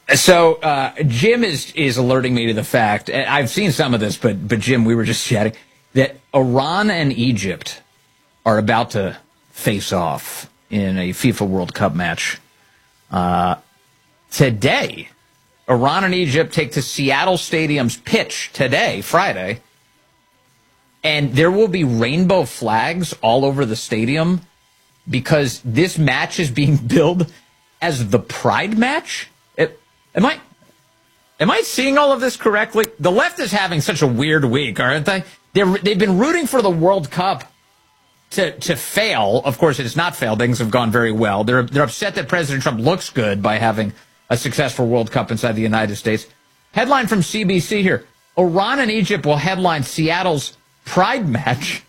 So Jim is alerting me to the fact, and I've seen some of this, but Jim, we were just chatting, that Iran and Egypt are about to face off in a FIFA World Cup match today. Iran and Egypt take to Seattle Stadium's pitch today, Friday, and there will be rainbow flags all over the stadium because this match is being billed as the Pride match. Am I seeing all of this correctly? The left is having such a weird week, aren't they? They've been rooting for the World Cup to fail. Of course, it has not failed. Things have gone very well. They're upset that President Trump looks good by having a successful World Cup inside the United States. Headline from CBC here. Iran and Egypt will headline Seattle's Pride match.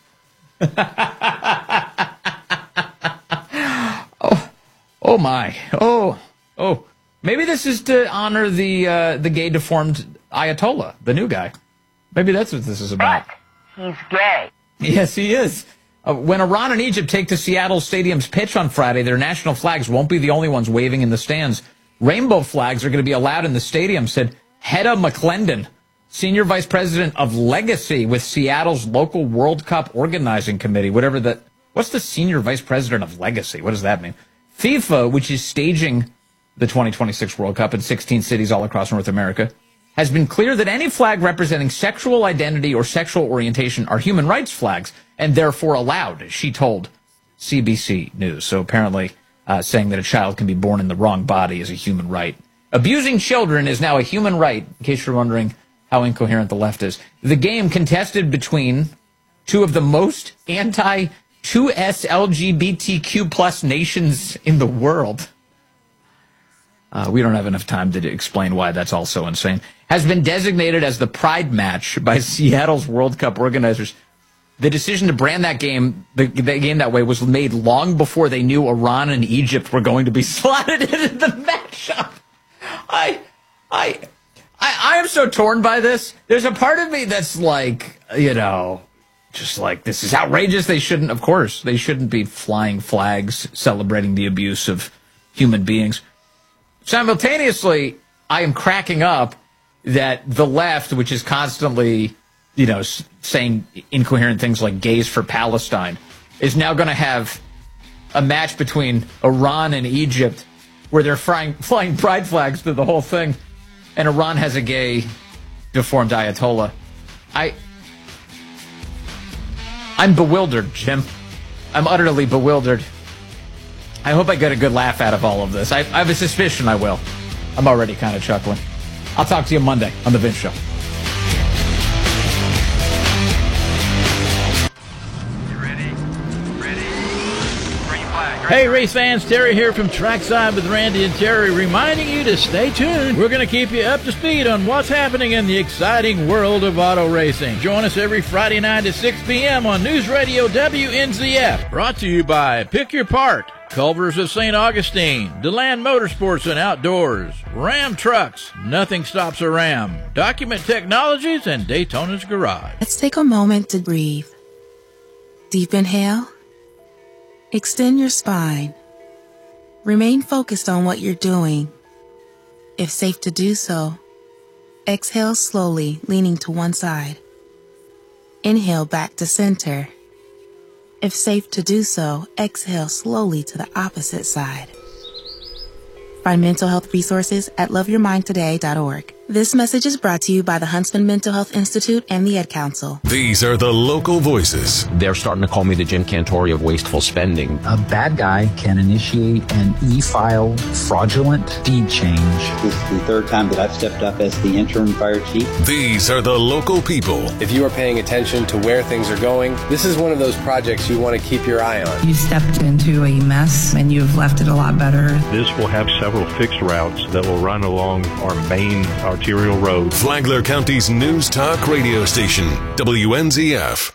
Oh my. Oh. Maybe this is to honor the gay deformed Ayatollah, the new guy. Maybe that's what this is about. He's gay. Yes, he is. When Iran and Egypt take to Seattle Stadium's pitch on Friday, their national flags won't be the only ones waving in the stands. Rainbow flags are going to be allowed in the stadium, said Hedda McClendon, Senior Vice President of Legacy with Seattle's local World Cup organizing committee, whatever that. What's the Senior Vice President of Legacy? What does that mean? FIFA, which is staging the 2026 World Cup in 16 cities all across North America, has been clear that any flag representing sexual identity or sexual orientation are human rights flags and therefore allowed, she told CBC News. So apparently saying that a child can be born in the wrong body is a human right. Abusing children is now a human right, in case you're wondering how incoherent the left is. The game contested between two of the most anti-2S LGBTQ plus nations in the world. We don't have enough time to explain why that's all so insane. Has been designated as the Pride match by Seattle's World Cup organizers. The decision to brand that game, the game that way, was made long before they knew Iran and Egypt were going to be slotted into the matchup. I am so torn by this. There's a part of me that's like, just like, this is outrageous. They shouldn't be flying flags celebrating the abuse of human beings. Simultaneously, I am cracking up that the left, which is constantly, saying incoherent things like gays for Palestine, is now going to have a match between Iran and Egypt where they're flying pride flags through the whole thing, and Iran has a gay, deformed Ayatollah. I'm bewildered, Jim. I'm utterly bewildered. I hope I get a good laugh out of all of this. I have a suspicion I will. I'm already kind of chuckling. I'll talk to you Monday on The Vince Show. Hey, race fans, Terry here from Trackside with Randy and Terry, reminding you to stay tuned. We're going to keep you up to speed on what's happening in the exciting world of auto racing. Join us every Friday night at 6 p.m. on News Radio WNZF. Brought to you by Pick Your Part, Culver's of St. Augustine, DeLand Motorsports and Outdoors, Ram Trucks, Nothing Stops a Ram, Document Technologies, and Daytona's Garage. Let's take a moment to breathe. Deep inhale. Extend your spine. Remain focused on what you're doing. If safe to do so, exhale slowly, leaning to one side. Inhale back to center. If safe to do so, exhale slowly to the opposite side. Find mental health resources at loveyourmindtoday.org. This message is brought to you by the Huntsman Mental Health Institute and the Ad Council. These are the local voices. They're starting to call me the Jim Cantori of wasteful spending. A bad guy can initiate an e-file fraudulent deed change. This is the third time that I've stepped up as the interim fire chief. These are the local people. If you are paying attention to where things are going, this is one of those projects you want to keep your eye on. You stepped into a mess and you've left it a lot better. This will have several fixed routes that will run along our main arterial road. Flagler County's News Talk radio station, WNZF.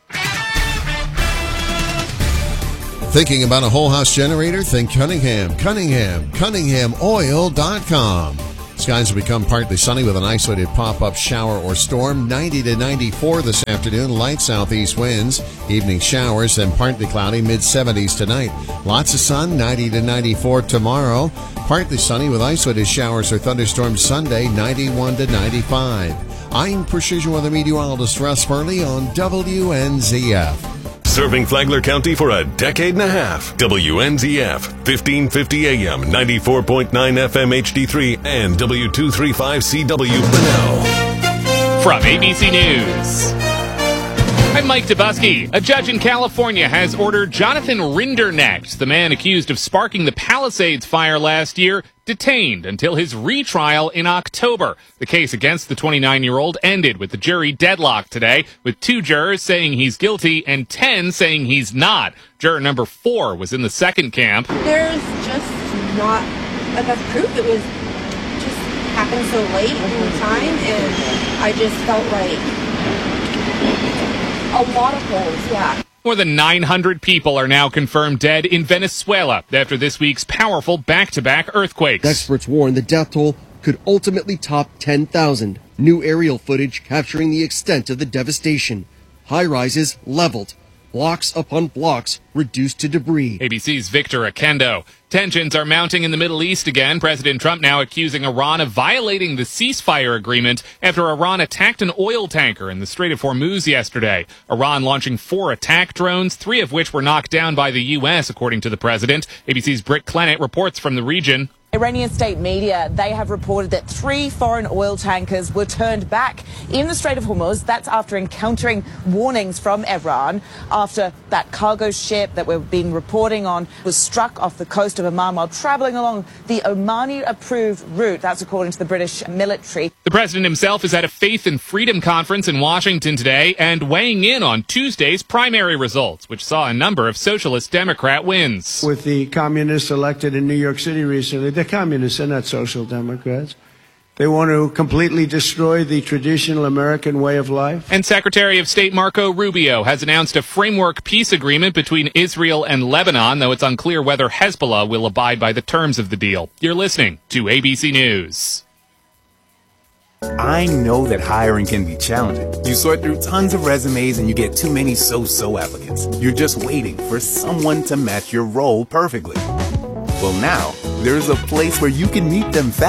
Thinking about a whole house generator? Think Cunningham. Cunninghamoil.com. Skies will become partly sunny with an isolated pop-up shower or storm. 90 to 94 this afternoon. Light southeast winds. Evening showers, then partly cloudy. Mid-70s tonight. Lots of sun. 90 to 94 tomorrow. Partly sunny with isolated showers or thunderstorms Sunday. 91 to 95. I'm Precision Weather Meteorologist Russ Furley on WNZF. Serving Flagler County for a decade and a half. WNZF, 1550 AM, 94.9 FM HD3, and W235CW Bunnell. From ABC News, I'm Mike Dubusky. A judge in California has ordered Jonathan Rinderknecht, the man accused of sparking the Palisades fire last year, detained until his retrial in October. The case against the 29-year-old ended with the jury deadlocked today, with 2 jurors saying he's guilty and 10 saying he's not. Juror number 4 was in the second camp. There's just not enough proof. It was just happened so late in time, and I just felt like a lot of holes, yeah. More than 900 people are now confirmed dead in Venezuela after this week's powerful back-to-back earthquakes. Experts warn the death toll could ultimately top 10,000. New aerial footage capturing the extent of the devastation. High-rises leveled. Blocks upon blocks reduced to debris. ABC's Victor Akendo. Tensions are mounting in the Middle East again. President Trump now accusing Iran of violating the ceasefire agreement after Iran attacked an oil tanker in the Strait of Hormuz yesterday. Iran launching 4 attack drones, 3 of which were knocked down by the U.S., according to the president. ABC's Britt Clennett reports from the region. Iranian state media, they have reported that 3 foreign oil tankers were turned back in the Strait of Hormuz. That's after encountering warnings from Iran after that cargo ship that we've been reporting on was struck off the coast of Oman while traveling along the Omani-approved route. That's according to the British military. The president himself is at a Faith and Freedom conference in Washington today and weighing in on Tuesday's primary results, which saw a number of socialist Democrat wins. With the communists elected in New York City recently, the communists are not social democrats. They want to completely destroy the traditional American way of life. And Secretary of State Marco Rubio has announced a framework peace agreement between Israel and Lebanon, though it's unclear whether Hezbollah will abide by the terms of the deal. You're listening to ABC News. I know that hiring can be challenging. You sort through tons of resumes and you get too many so-so applicants. You're just waiting for someone to match your role perfectly. Well, now, there's a place where you can meet them fast.